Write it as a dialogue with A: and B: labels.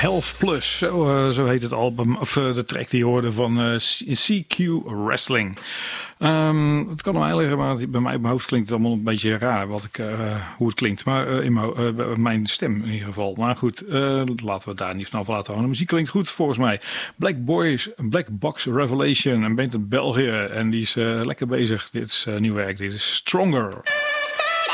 A: Health Plus, zo heet het album, of de track die je hoorde van CQ Wrestling. Het kan aan mij liggen, maar bij mij in mijn hoofd klinkt het allemaal een beetje raar hoe het klinkt. Maar in mijn stem in ieder geval. Maar goed, laten we daar niet vanaf laten hangen. De muziek klinkt goed volgens mij. Black Box Revelation, een band uit België. En die is lekker bezig. Dit is nieuw werk. Dit is Stronger.